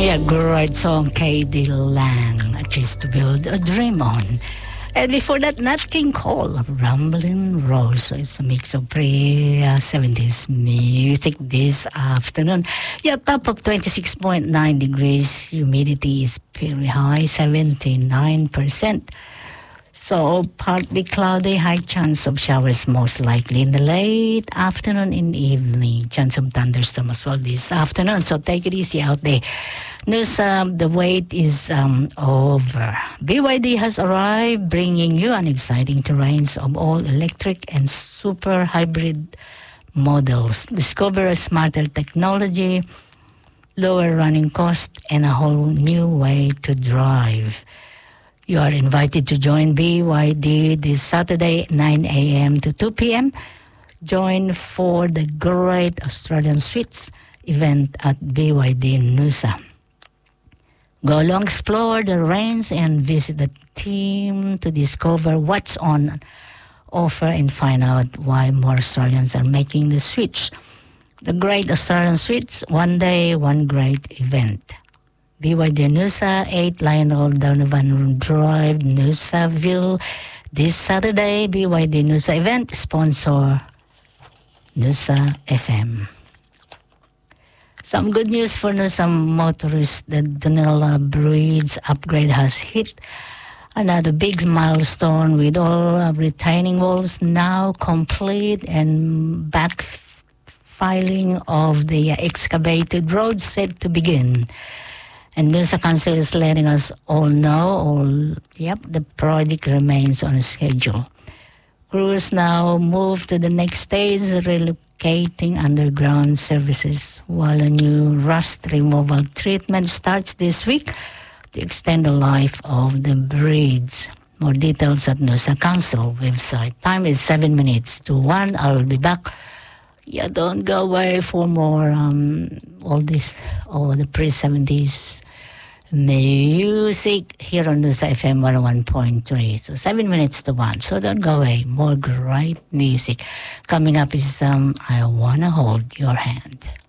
Yeah, great song, K.D. Lang, Just to Build a Dream On. And before that, Nat King Cole, Ramblin' Rose. So it's a mix of pre-70s music this afternoon. Yeah, top of 26.9 degrees. Humidity is very high, 79%. So partly cloudy, high chance of showers most likely in the late afternoon and evening. Chance of thunderstorm as well this afternoon. So take it easy out there. News, the wait is over. BYD has arrived, bringing you an exciting terrains of all electric and super hybrid models. Discover a smarter technology, lower running cost, and a whole new way to drive. You are invited to join BYD this Saturday, 9 a.m. to 2 p.m. Join for the Great Australian Suites event at BYD Noosa. Go along, explore the range, and visit the team to discover what's on offer and find out why more Australians are making the switch. The Great Australian Suites, one day, one great event. BYD Noosa, 8 Lionel Donovan Drive, Noosaville. This Saturday, BYD Noosa event, sponsor Noosa FM. Some good news for Noosa motorists. The Dunella Bridge upgrade has hit another big milestone with all retaining walls now complete and backfilling of the excavated road set to begin. And Noosa Council is letting us all know, the project remains on schedule. Crews now move to the next stage, relocating underground services, while a new rust removal treatment starts this week to extend the life of the bridge. More details at Noosa Council website. Time is 7 minutes to 1. I will be back. Yeah, don't go away for more all the pre-70s music here on Noosa FM 101.3. So 7 minutes to 1. So don't go away. More great music. Coming up is I Wanna Hold Your Hand.